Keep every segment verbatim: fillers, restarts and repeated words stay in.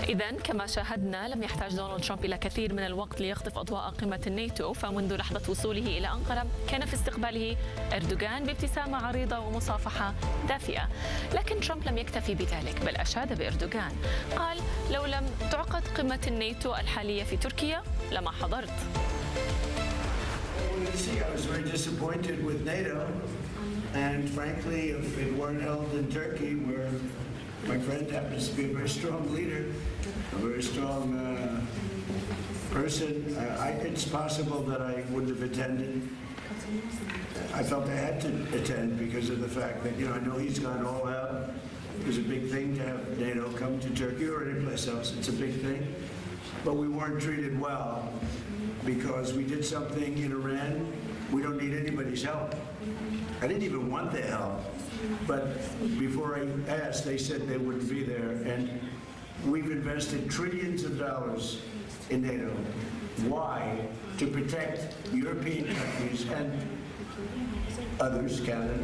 إذا كما شاهدنا لم يحتاج دونالد ترامب إلى كثير من الوقت ليخطف أضواء قمة الناتو، فمنذ لحظة وصوله إلى أنقرة كان في استقباله أردوغان بابتسامة عريضة ومصافحة دافئة. لكن ترامب لم يكتفي بذلك، بل أشاد بأردوغان. قال: لو لم تعقد قمة الناتو الحالية في تركيا لما حضرت. And frankly, if it weren't held in Turkey, where my friend happens to be a very strong leader, a very strong uh, person, uh, I, it's possible that I wouldn't have attended. I felt I had to attend because of the fact that, you know, I know he's gone all out. It was a big thing to have NATO come to Turkey or any place else. It's a big thing. But we weren't treated well because we did something in Iran. We don't need anybody's help. I didn't even want their help, but before I asked, they said they wouldn't be there, and we've invested trillions of dollars in NATO. Why? To protect European countries and others, Canada.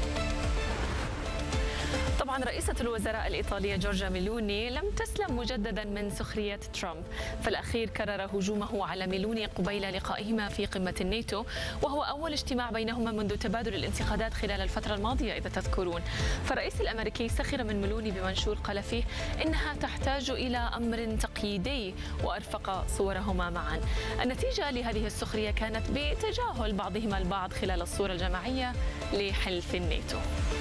طبعا رئيسة الوزراء الإيطالية جورجيا ميلوني لم تسلم مجددا من سخرية ترامب، فالأخير كرر هجومه على ميلوني قبيل لقائهما في قمة الناتو، وهو أول اجتماع بينهما منذ تبادل الانتقادات خلال الفترة الماضية إذا تذكرون. فالرئيس الأمريكي سخر من ميلوني بمنشور قال فيه إنها تحتاج إلى أمر تقييدي، وأرفق صورهما معا. النتيجة لهذه السخرية كانت بتجاهل بعضهما البعض خلال الصورة الجماعية لحلف الناتو.